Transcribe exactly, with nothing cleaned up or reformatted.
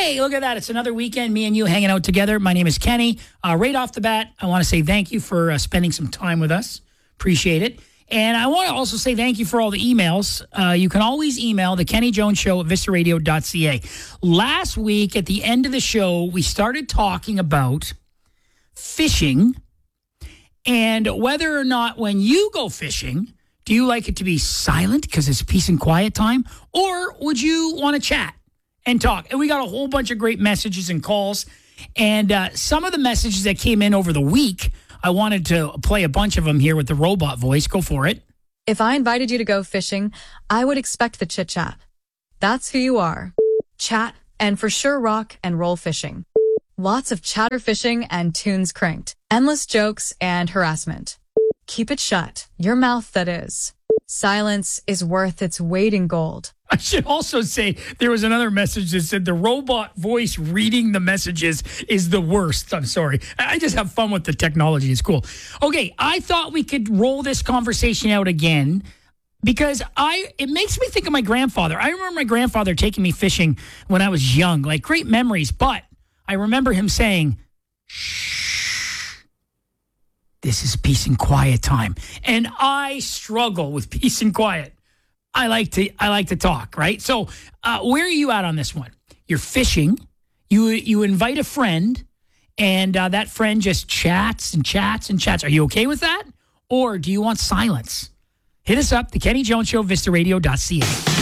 Hey, look at that. It's another weekend, me and you hanging out together. My name is Kenny. Uh, right off the bat, I want to say thank you for uh, spending some time with us. Appreciate it. And I want to also say thank you for all the emails. Uh, you can always email the Kenny Jones Show at vista radio dot c a. Last week, at the end of the show, we started talking about fishing and whether or not when you go fishing, do you like it to be silent because it's peace and quiet time? Or would you want to chat and talk? And we got a whole bunch of great messages and calls. And uh, some of the messages that came in over the week, I wanted to play a bunch of them here with the robot voice. Go for it. If I invited you to go fishing, I would expect the chit-chat. That's who you are. Chat, and for sure rock and roll fishing. Lots of chatter fishing and tunes cranked. Endless jokes and harassment. Keep it shut. Your mouth, that is. Silence is worth its weight in gold. I should also say there was another message that said the robot voice reading the messages is the worst. I'm sorry. I just have fun with the technology. It's cool. Okay, I thought we could roll this conversation out again because I it makes me think of my grandfather. I remember my grandfather taking me fishing when I was young, like great memories, but I remember him saying, shh, this is peace and quiet time. And I struggle with peace and quiet. I like to I like to talk, right? So uh, where are you at on this one? You're fishing. You you invite a friend, and uh, that friend just chats and chats and chats. Are you okay with that? Or do you want silence? Hit us up, the Kenny Jones Show, vista radio dot c a.